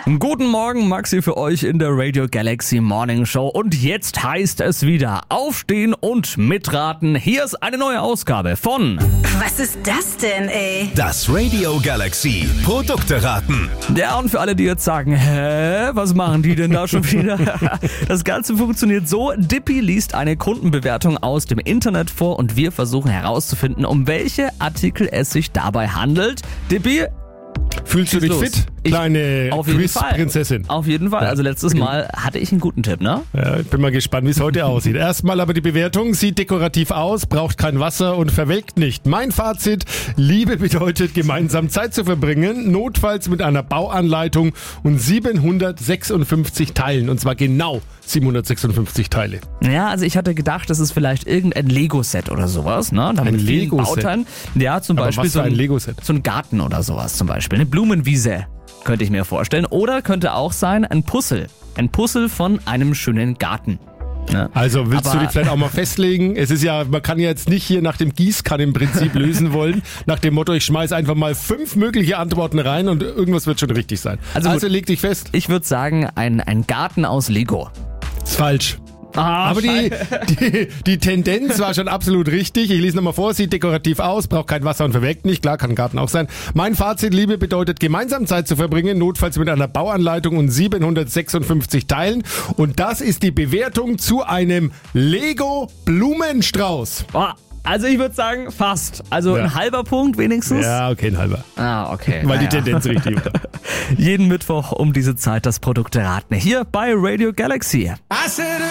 Guten Morgen, Maxi, für euch in der Radio Galaxy Morning Show. Und jetzt heißt es wieder aufstehen und mitraten. Hier ist eine neue Ausgabe von Was ist das denn, ey? Das Radio Galaxy Produkte raten. Ja, und für alle, die jetzt sagen, was machen die denn da schon wieder? Das Ganze funktioniert so, Dippy liest eine Kundenbewertung aus dem Internet vor und wir versuchen herauszufinden, um welche Artikel es sich dabei handelt. Dippy, Fühlst du dich fit, kleine Quiz-Prinzessin? Auf jeden Fall. Also letztes Mal hatte ich einen guten Tipp, ne? Ja, ich bin mal gespannt, wie es heute aussieht. Erstmal aber die Bewertung. Sieht dekorativ aus, braucht kein Wasser und verwelkt nicht. Mein Fazit: Liebe bedeutet, gemeinsam Zeit zu verbringen, notfalls mit einer Bauanleitung und 756 Teilen. Und zwar genau 756 Teile. Ja, also ich hatte gedacht, das ist vielleicht irgendein Lego-Set oder sowas, ne? Da Ein mit vielen Lego-Set? Bauteilen. Ja, zum Aber Beispiel was für ein Lego-Set? so ein Garten oder sowas zum Beispiel. Eine Blumenwiese könnte ich mir vorstellen. Oder könnte auch sein ein Puzzle. Ein Puzzle von einem schönen Garten. Ne? Also willst du Aber- dich vielleicht auch mal festlegen? Es ist ja, man kann ja jetzt nicht hier nach dem Gießkannenprinzip lösen wollen. Nach dem Motto, ich schmeiß einfach mal 5 mögliche Antworten rein und irgendwas wird schon richtig sein. Also Also gut. leg dich fest. Ich würde sagen, ein Garten aus Lego. Ist falsch. Ah, Aber die Tendenz war schon absolut richtig. Ich lese nochmal vor, sieht dekorativ aus, braucht kein Wasser und verwelkt nicht. Klar, kann ein Garten auch sein. Mein Fazit, Liebe, bedeutet, gemeinsam Zeit zu verbringen, notfalls mit einer Bauanleitung und 756 Teilen. Und das ist die Bewertung zu einem Lego-Blumenstrauß. Also ich würde sagen, fast. Also Ja. ein halber Punkt wenigstens. Ja, okay, ein halber. Ah, okay. Weil die naja. Tendenz richtig war. Jeden Mittwoch um diese Zeit das Produkte raten. Hier bei Radio Galaxy.